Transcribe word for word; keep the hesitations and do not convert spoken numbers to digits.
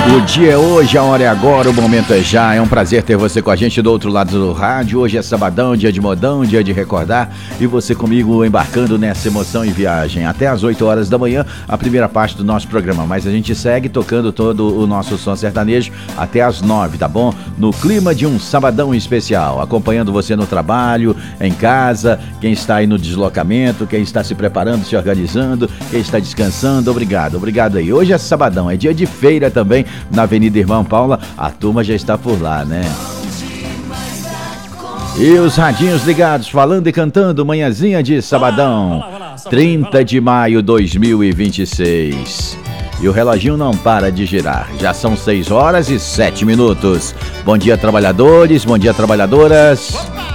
O dia é hoje, a hora é agora, o momento é já. É um prazer ter você com a gente do outro lado do rádio. Hoje é sabadão, dia de modão, dia de recordar. E você comigo embarcando nessa emoção e viagem. Até às oito horas da manhã, a primeira parte do nosso programa. Mas a gente segue tocando todo o nosso som sertanejo até às nove, tá bom? No clima de um sabadão especial. Acompanhando você no trabalho, em casa, quem está aí no deslocamento, quem está se preparando, se organizando, quem está descansando. Obrigado, obrigado aí. Hoje é sabadão, é dia de feira também. Na Avenida Irmã Paula, a turma já está por lá, né? E os radinhos ligados, falando e cantando, manhãzinha de sabadão, vai lá, vai lá, sabadão, trinta de maio de dois mil e vinte e seis. E o reloginho não para de girar, já são seis horas e sete minutos. Bom dia, trabalhadores, bom dia, trabalhadoras.